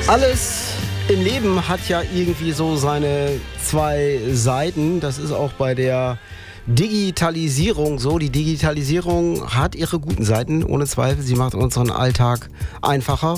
Alles im Leben hat ja irgendwie so seine zwei Seiten. Das ist auch bei der Digitalisierung so. Die Digitalisierung hat ihre guten Seiten, ohne Zweifel. Sie macht unseren Alltag einfacher,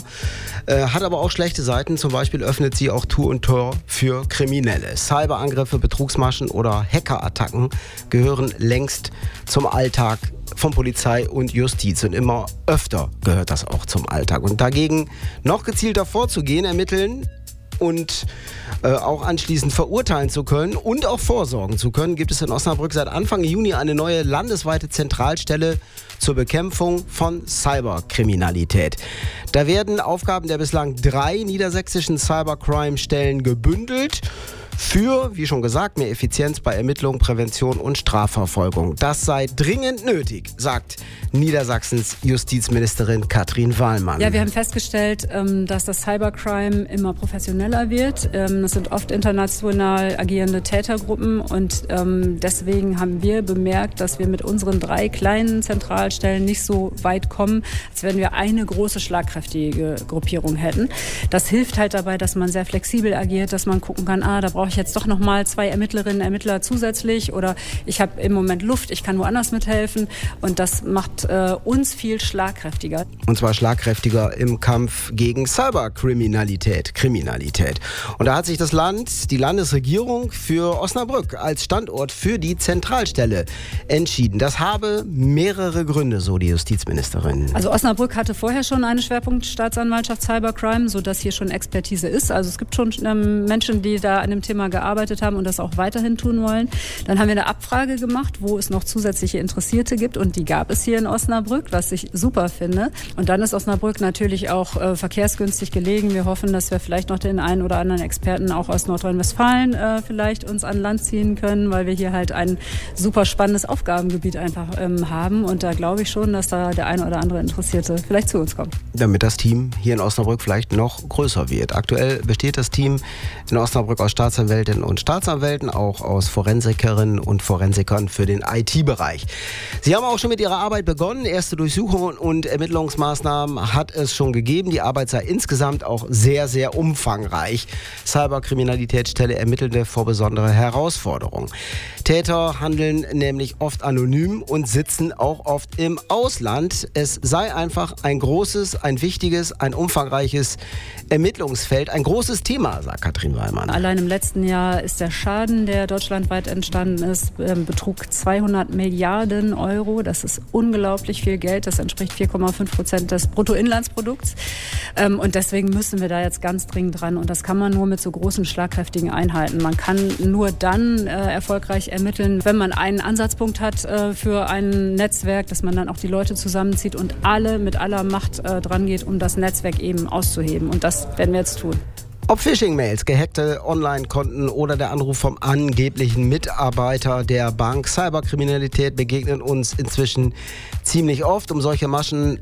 hat aber auch schlechte Seiten. Zum Beispiel öffnet sie auch Tür und Tor für Kriminelle. Cyberangriffe, Betrugsmaschen oder Hackerattacken gehören längst zum Alltag von Polizei und Justiz. Und immer öfter gehört das auch zum Alltag. Und dagegen noch gezielter vorzugehen, ermitteln und auch anschließend verurteilen zu können und auch vorsorgen zu können, gibt es in Osnabrück seit Anfang Juni eine neue landesweite Zentralstelle zur Bekämpfung von Cyberkriminalität. Da werden Aufgaben der bislang 3 niedersächsischen Cybercrime-Stellen gebündelt für, wie schon gesagt, mehr Effizienz bei Ermittlung, Prävention und Strafverfolgung. Das sei dringend nötig, sagt Niedersachsens Justizministerin Katrin Wallmann. Ja, wir haben festgestellt, dass das Cybercrime immer professioneller wird. Es sind oft international agierende Tätergruppen und deswegen haben wir bemerkt, dass wir mit unseren 3 kleinen Zentralstellen nicht so weit kommen, als wenn wir eine große, schlagkräftige Gruppierung hätten. Das hilft halt dabei, dass man sehr flexibel agiert, dass man gucken kann, da brauche ich jetzt doch noch mal 2 Ermittlerinnen, Ermittler zusätzlich oder ich habe im Moment Luft, ich kann woanders mithelfen und das macht uns viel schlagkräftiger. Und zwar schlagkräftiger im Kampf gegen Cyberkriminalität, Kriminalität. Und da hat sich das Land, die Landesregierung für Osnabrück als Standort für die Zentralstelle entschieden. Das habe mehrere Gründe, so die Justizministerin. Also Osnabrück hatte vorher schon eine Schwerpunktstaatsanwaltschaft Cybercrime, sodass hier schon Expertise ist. Also es gibt schon Menschen, die da an dem Thema gearbeitet haben und das auch weiterhin tun wollen. Dann haben wir eine Abfrage gemacht, wo es noch zusätzliche Interessierte gibt und die gab es hier in Osnabrück, was ich super finde. Und dann ist Osnabrück natürlich auch verkehrsgünstig gelegen. Wir hoffen, dass wir vielleicht noch den einen oder anderen Experten auch aus Nordrhein-Westfalen vielleicht uns an Land ziehen können, weil wir hier halt ein super spannendes Aufgabengebiet einfach haben und da glaube ich schon, dass da der eine oder andere Interessierte vielleicht zu uns kommt. Damit das Team hier in Osnabrück vielleicht noch größer wird. Aktuell besteht das Team in Osnabrück aus Staatsanwältinnen und Staatsanwälten, auch aus Forensikerinnen und Forensikern für den IT-Bereich. Sie haben auch schon mit ihrer Arbeit begonnen. Erste Durchsuchungen und Ermittlungsmaßnahmen hat es schon gegeben. Die Arbeit sei insgesamt auch sehr, sehr umfangreich. Cyberkriminalitätsstelle Ermittelnde vor besondere Herausforderungen. Täter handeln nämlich oft anonym und sitzen auch oft im Ausland. Es sei einfach ein großes, ein wichtiges, ein umfangreiches Ermittlungsfeld, ein großes Thema, sagt Katrin Wallmann. Allein im letzten Jahr ist der Schaden, der deutschlandweit entstanden ist, betrug 200 Milliarden Euro. Das ist unglaublich viel Geld. Das entspricht 4,5% des Bruttoinlandsprodukts. Und deswegen müssen wir da jetzt ganz dringend dran. Und das kann man nur mit so großen, schlagkräftigen Einheiten. Man kann nur dann erfolgreich ermitteln, wenn man einen Ansatzpunkt hat für ein Netzwerk, dass man dann auch die Leute zusammenzieht und alle mit aller Macht dran geht, um das Netzwerk eben auszuheben. Und das werden wir jetzt tun. Ob Phishing-Mails, gehackte Online-Konten oder der Anruf vom angeblichen Mitarbeiter der Bank. Cyberkriminalität begegnet uns inzwischen ziemlich oft. Um solche Maschen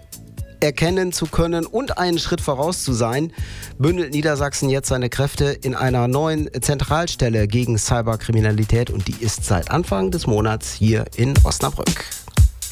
erkennen zu können und einen Schritt voraus zu sein, bündelt Niedersachsen jetzt seine Kräfte in einer neuen Zentralstelle gegen Cyberkriminalität und die ist seit Anfang des Monats hier in Osnabrück.